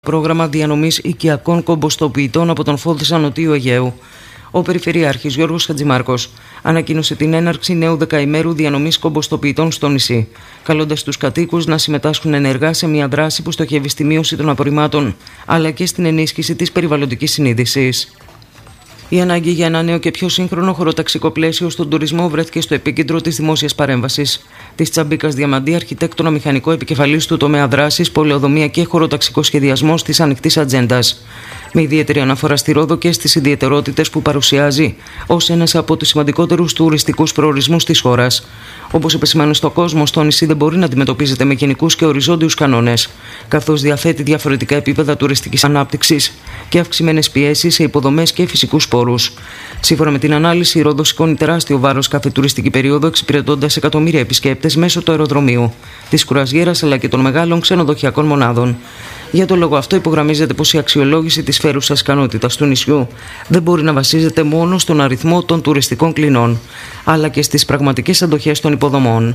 πρόγραμμα διανομής οικιακών κομποστοποιητών από τον Φόδησα Νοτίου Αιγαίου. Ο Περιφερειάρχης Γιώργος Χατζημάρκος ανακοίνωσε την έναρξη νέου δεκαημέρου διανομής κομποστοποιητών στο νησί, καλώντας τους κατοίκους να συμμετάσχουν ενεργά σε μια δράση που στοχεύει στη μείωση των απορριμμάτων, αλλά και στην ενίσχυση της περιβαλλοντικής συνείδησης. Η ανάγκη για ένα νέο και πιο σύγχρονο χωροταξικό πλαίσιο στον τουρισμό βρέθηκε στο επίκεντρο της δημόσιας παρέμβασης της Τσαμπίκας Διαμαντή, αρχιτέκτονα μηχανικό επικεφαλής του τομέα δράσης, πολεοδομία και χωροταξικό σχεδιασμός της ανοιχτής ατζέντας. Με ιδιαίτερη αναφορά στη Ρόδο και στις ιδιαιτερότητες που παρουσιάζει ως ένας από τους σημαντικότερους τουριστικούς προορισμούς της χώρας. Όπως επεσημάνει στο κόσμο, το νησί δεν μπορεί να αντιμετωπίζεται με γενικούς και οριζόντιους κανόνες, καθώς διαθέτει διαφορετικά επίπεδα τουριστικής ανάπτυξης και αυξημένες πιέσεις σε υποδομές και φυσικούς πόρους. Σύμφωνα με την ανάλυση, η Ρόδος σηκώνει τεράστιο βάρος κάθε τουριστική περίοδο, εξυπηρετώντας εκατομμύρια επισκέπτες μέσω του αεροδρομίου, της κουραζιέρας αλλά και των μεγάλων ξενοδοχειακών μονάδων. Για τον λόγο αυτό, υπογραμμίζεται πως η αξιολόγηση της φέρουσας ικανότητας του νησιού δεν μπορεί να βασίζεται μόνο στον αριθμό των τουριστικών κλινών, αλλά και στις πραγματικές αντοχές των υποδομών.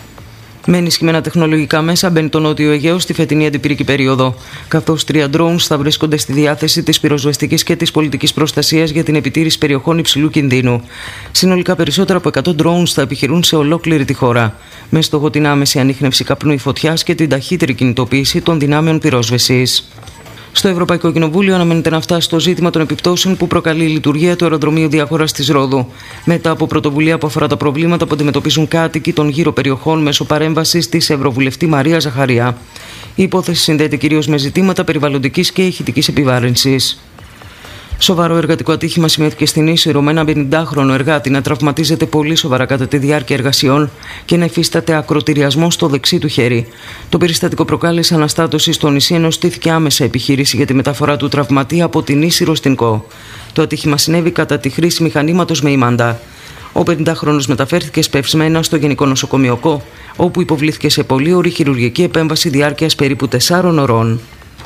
Με ενισχυμένα τεχνολογικά μέσα μπαίνει το Νότιο Αιγαίο στη φετινή αντιπυρική περίοδο, καθώς 3 drones θα βρίσκονται στη διάθεση της πυροσβεστικής και της πολιτικής προστασίας για την επιτήρηση περιοχών υψηλού κινδύνου. Συνολικά περισσότερα από 100 drones θα επιχειρούν σε ολόκληρη τη χώρα, με στόχο την άμεση ανίχνευση καπνού ή φωτιάς και την ταχύτερη κινητοποίηση των δυνάμεων πυρόσβεσης. Στο Ευρωπαϊκό Κοινοβούλιο αναμένεται να φτάσει το ζήτημα των επιπτώσεων που προκαλεί η λειτουργία του αεροδρομίου Διάχορας της Ρόδου, μετά από πρωτοβουλία που αφορά τα προβλήματα που αντιμετωπίζουν κάτοικοι των γύρω περιοχών μέσω παρέμβασης της Ευρωβουλευτή Μαρία Ζαχαρία. Η υπόθεση συνδέεται κυρίως με ζητήματα περιβαλλοντικής και ηχητικής επιβάρυνσης. Σοβαρό εργατικό ατύχημα σημειώθηκε στην Ίσυρο με ένα 50χρονο εργάτη να τραυματίζεται πολύ σοβαρά κατά τη διάρκεια εργασιών και να υφίσταται ακροτηριασμό στο δεξί του χέρι. Το περιστατικό προκάλεσε αναστάτωση στο νησί, ενώ στήθηκε άμεσα επιχείρηση για τη μεταφορά του τραυματία από την Ίσυρο στην Κο. Το ατύχημα συνέβη κατά τη χρήση μηχανήματος με ημάντα. Ο 50χρονος μεταφέρθηκε σπευσμένα στο Γενικό Νοσοκομείο Κο, όπου υποβλήθηκε σε πολύωρη χειρουργική επέμβαση διάρκειας περίπου 4 ωρών.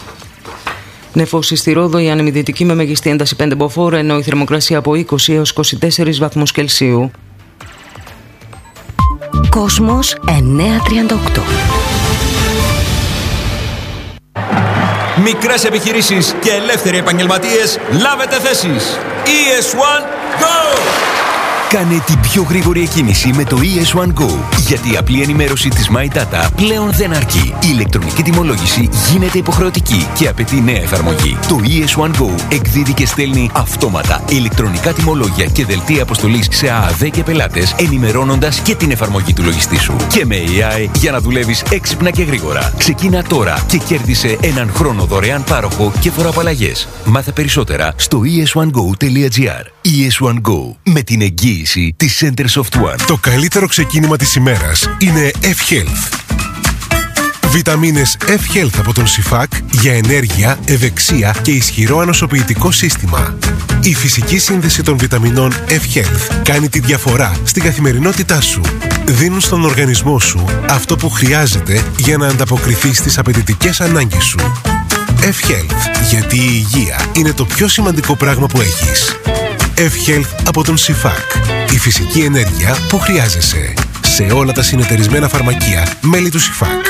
Νεφώσει στη Ρόδο, η ανεμιδυτική με μεγιστή ένταση 5 μποφόρ, ενώ η θερμοκρασία από 20 έως 24 βαθμούς Κελσίου. Κόσμος 938. Μικρές επιχειρήσεις και ελεύθεροι επαγγελματίες, λάβετε θέσεις. ES1 Go! Κάνε την πιο γρήγορη εκκίνηση με το ES1 Go. Γιατί η απλή ενημέρωση της My Data πλέον δεν αρκεί. Η ηλεκτρονική τιμολόγηση γίνεται υποχρεωτική και απαιτεί νέα εφαρμογή. Το ES1 Go εκδίδει και στέλνει αυτόματα ηλεκτρονικά τιμολόγια και δελτία αποστολής σε ΑΑΔ και πελάτες, ενημερώνοντας και την εφαρμογή του λογιστή σου. Και με AI για να δουλεύεις έξυπνα και γρήγορα. Ξεκίνα τώρα και κέρδισε έναν χρόνο δωρεάν πάροχο και φοροαπαλλαγές. Μάθε περισσότερα στο es1go.gr. ES1 Go, με την εγγύηση της Center Soft One. Το καλύτερο ξεκίνημα της ημέρας είναι F-Health. Βιταμίνες F-Health από τον ΣΥΦΑΚ για ενέργεια, ευεξία και ισχυρό ανοσοποιητικό σύστημα. Η φυσική σύνδεση των βιταμινών F-Health κάνει τη διαφορά στην καθημερινότητά σου. Δίνουν στον οργανισμό σου αυτό που χρειάζεται για να ανταποκριθεί στις απαιτητικές ανάγκες σου. F-Health, γιατί η υγεία είναι το πιο σημαντικό πράγμα που έχεις. F-Health από τον ΣΥΦΑΚ. Η φυσική ενέργεια που χρειάζεσαι. Σε όλα τα συνεταιρισμένα φαρμακεία, μέλη του ΣΥΦΑΚ.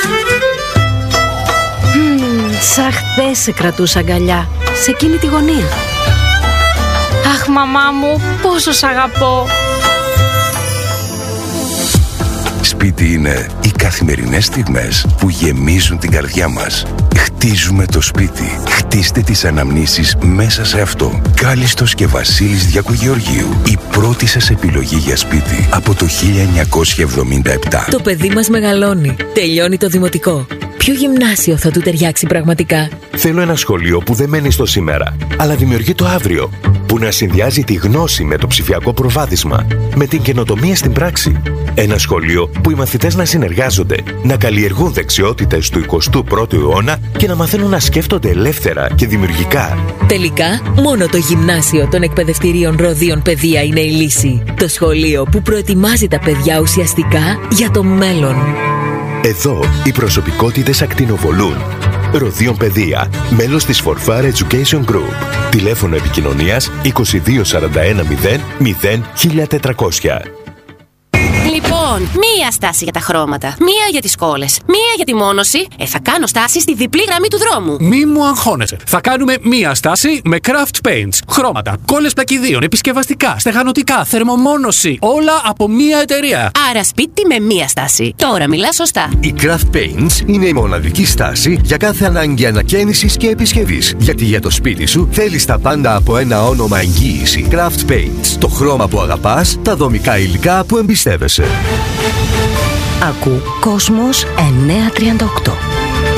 Σαν χθες σε κρατούσα αγκαλιά, σε εκείνη τη γωνία. Αχ, μαμά μου, πόσο σ' αγαπώ. Σπίτι είναι οι καθημερινές στιγμές που γεμίζουν την καρδιά μας. Χτίζουμε το σπίτι. Χτίστε τις αναμνήσεις μέσα σε αυτό. Κάλιστος και Βασίλης Διακογεωργίου. Η πρώτη σας επιλογή για σπίτι από το 1977. Το παιδί μας μεγαλώνει. Τελειώνει το δημοτικό. Ποιο γυμνάσιο θα του ταιριάξει πραγματικά? Θέλω ένα σχολείο που δεν μένει στο σήμερα, αλλά δημιουργεί το αύριο. Που να συνδυάζει τη γνώση με το ψηφιακό προβάδισμα, με την καινοτομία στην πράξη. Ένα σχολείο που οι μαθητές να συνεργάζονται, να καλλιεργούν δεξιότητες του 21ου αιώνα και να μαθαίνουν να σκέφτονται ελεύθερα και δημιουργικά. Τελικά, μόνο το γυμνάσιο των εκπαιδευτηρίων Ροδίων Παιδεία είναι η λύση. Το σχολείο που προετοιμάζει τα παιδιά ουσιαστικά για το μέλλον. Εδώ οι προσωπικότητες ακτινοβολούν. Ροδίων Παιδεία, μέλος της Forfar Education Group. Τηλέφωνο επικοινωνίας 22 41 0 0 1400. Λοιπόν, Λοιπόν, μία στάση για τα χρώματα, μία για τις κόλλες, μία για τη μόνωση. Θα κάνω στάση στη διπλή γραμμή του δρόμου. Μη μου αγχώνεσαι. Θα κάνουμε μία στάση με craft paints. Χρώματα, κόλλες πλακιδίων, επισκευαστικά, στεγανοτικά, θερμομόνωση. Όλα από μία εταιρεία. Άρα σπίτι με μία στάση. Τώρα μιλά σωστά. Η Craft Paints είναι η μοναδική στάση για κάθε ανάγκη ανακαίνησης και επισκευής. Γιατί για το σπίτι σου θέλεις τα πάντα από ένα όνομα εγγύηση. Craft Paints. Το χρώμα που αγαπάς, τα δομικά υλικά που εμπιστεύεσαι. Ακού Κόσμος 938.